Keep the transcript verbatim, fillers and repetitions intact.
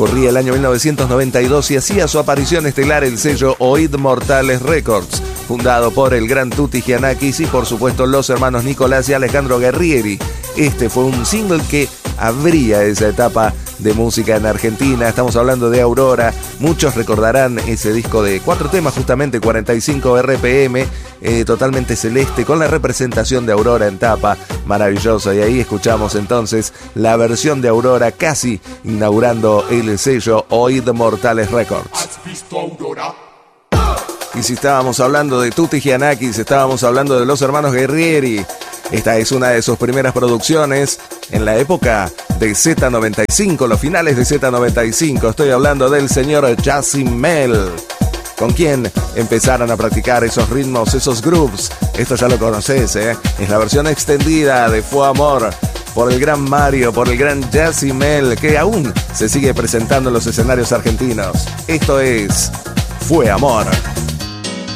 Corría el año mil novecientos noventa y dos y hacía su aparición estelar el sello Oíd Mortales Records, fundado por el gran Tutti Giannakis y por supuesto los hermanos Nicolás y Alejandro Guerrieri. Este fue un single que abría esa etapa de música en Argentina. Estamos hablando de Aurora. Muchos recordarán ese disco de cuatro temas, justamente cuarenta y cinco R P M, eh, totalmente celeste, con la representación de Aurora en tapa, maravilloso. Y ahí escuchamos entonces la versión de Aurora, casi inaugurando el sello Oíd Mortales Records. ¿Has visto Aurora? Y si estábamos hablando de Tutti Giannakis, estábamos hablando de los hermanos Guerrieri. Esta es una de sus primeras producciones en la época de Z noventa y cinco, los finales de Z noventa y cinco. Estoy hablando del señor Jazzy Mel, con quien empezaron a practicar esos ritmos, esos grooves. Esto ya lo conoces, ¿eh? Es la versión extendida de Fue Amor, por el gran Mario, por el gran Jazzy Mel, que aún se sigue presentando en los escenarios argentinos. Esto es Fue Amor.